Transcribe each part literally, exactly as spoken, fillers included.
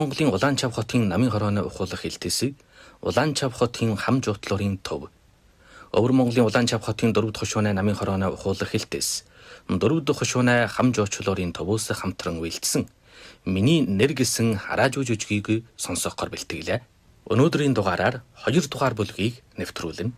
Монголын Улаанчав хотын намын хорооны ухуулах хэлтээсийг Улаанчав хотын хам жуутлуурын төв. Өвөр Монголын Улаанчав хотын дөрөв дэх хошууны намын хорооны ухуулах хэлтээс дөрөв дэх хошууны хам жуучлуурын төвөөс хамтран үйлдсэн миний нэр гэсэн хараажуу жүжигийг сонсохоор бэлтгэлээ. Өнөөдрийн дугаараар хоёр дугаар бүлгийг нэвтрүүлнэ.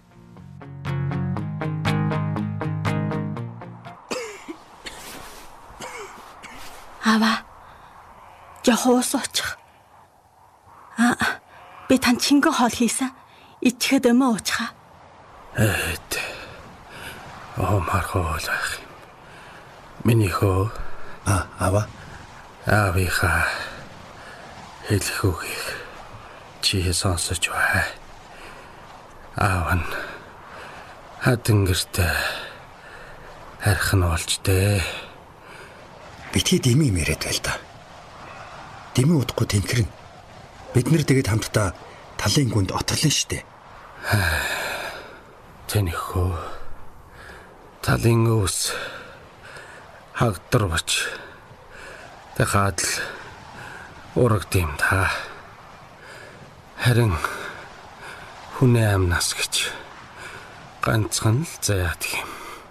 Аваа. Я хоосооч. А би тань чингэн хоол хийсэн. Ичхэд өмөө уучхаа. Эд. Оо мархоолах. Миний хөө а аваа. Авиха. Хэлхүүгийг чи сонсож бай. Аавн хатан гэртээ харих нь болж дээ. Битгий дими мэрэд байл та. Дими удахгүй тэнхэрнэ. Бид нэр тэгээд хамтдаа талын гүнд отролно штэ. Тэнийхөө талын ус хагдарвч дахад л ураг дэм та. Харин хүнээ амнаас гэж ганцхан л заяад юм.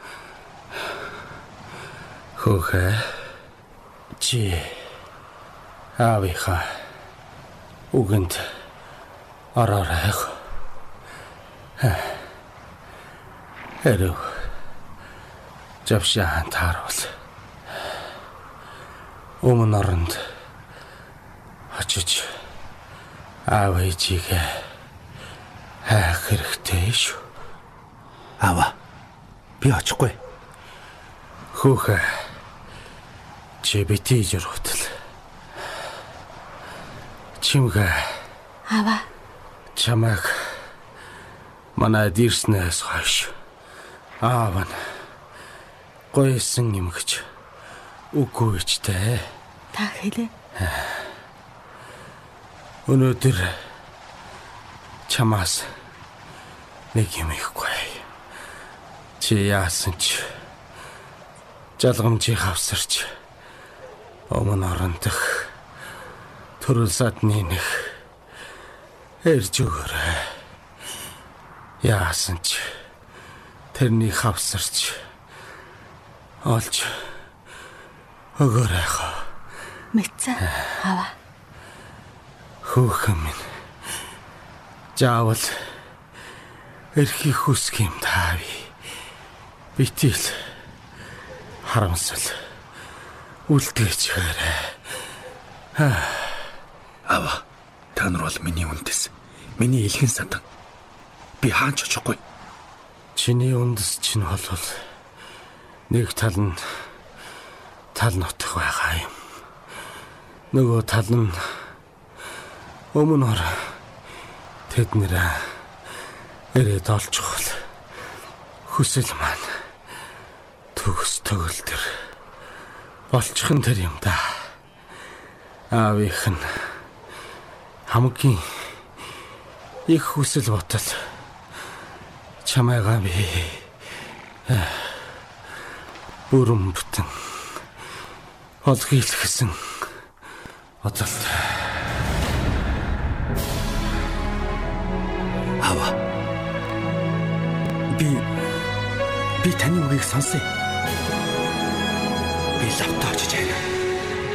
Хөөхэ чи авиха үгэнд орорайх. Хэрэг завшаан таарвал өмнө оронд очиж аав ээжигээ хайх хэрэгтэй шүү. Аваа. Би очихгүй. Хөөхэ чи битий жиргутал. Чимгэ Аваа. чамайг манай дэрснээс хойш аав нь гойсон юм гэж үгүй ч дээ. Та хэлээ. Өнөөдөр чамаас нэг юм ихгүй. Чи яасан ч жалгамжийг авсарч өмнө орондох төрөл садны нэг эрж өгөөрэй. Яасан ч тэрнийг авсарч олж өгөөрэй. Мэдсэн. Аваа. Хөөхөн минь заавал эрхийг хүсэх юм таавь. Битэл харамсал үлдээж хэрэг. Аваа. Та нар бол миний үндэс. Миний илхэн садан. Би хаач очихгүй. Чиний үндэс чинь бол нэг тал нь тал нутах байгаа юм. Нөгөө тал нь өмнөр тэднэрээ ирээд олчихвол хүсэл маань төгс төгөл төр болчихын тэр юм да. Аавийнх нь хамгийн их хүсэл ботал чамайгаа би бүрэн бүтэн олгийлхэсэн одол. Аваа. Би би таны үгийг сонсъё. Би лавтаа очиж хайр.